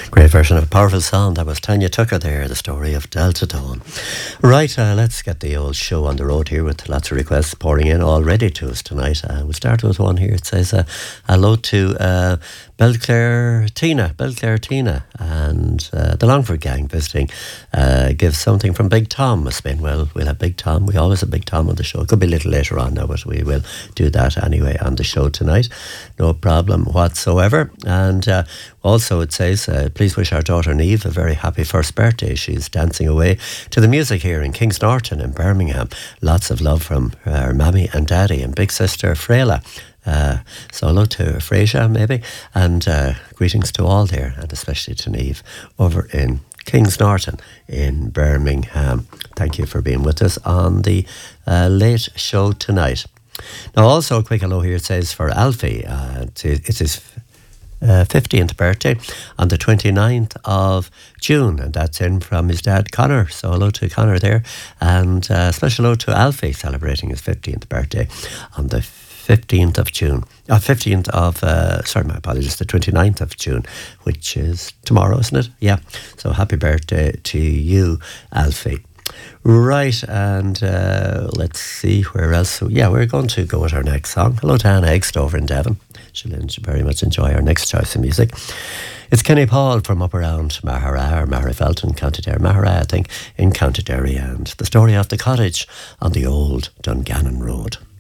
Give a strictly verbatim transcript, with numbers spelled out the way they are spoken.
Great version of a powerful song. That was Tanya Tucker there, the story of Delta Dawn. Right, uh, let's get the old show on the road here with lots of requests pouring in already to us tonight. Uh, we'll start with one here. It says, uh, hello to uh, Belclaire Tina, Belclaire Tina and uh, the Longford gang visiting. Uh, give something from Big Tom a spin. Well, we'll have Big Tom. We always have Big Tom on the show. It could be a little later on now, but we will do that anyway on the show tonight. No problem whatsoever. And uh, also it says, uh, please wish our daughter Neve a very happy first birthday. She's dancing away to the music here in Kings Norton in Birmingham. Lots of love from her mammy and daddy and big sister Freyla. Uh, so hello to Frasier maybe, and uh, greetings to all there, and especially to Neve over in Kings Norton in Birmingham. Thank you for being with us on the uh, late show tonight. Now also a quick hello here. It says for Alfie, uh, it's his uh, fifteenth birthday on the twenty-ninth of June, and that's in from his dad Connor. So hello to Connor there, and uh, special hello to Alfie celebrating his fifteenth birthday on the fifteenth of June. Uh, fifteenth of, uh, sorry, my apologies, the twenty-ninth of June, which is tomorrow, isn't it? Yeah. So happy birthday to you, Alfie. Right, and uh, let's see where else. So, yeah, we're going to go with our next song. Hello to Anna Eggst over in Devon. She'll very much enjoy our next choice of music. It's Kenny Paul from up around Mahara or Maharafelton, County Derry, Mahara, I think, in County Derry, and the story of the cottage on the old Dungannon Road.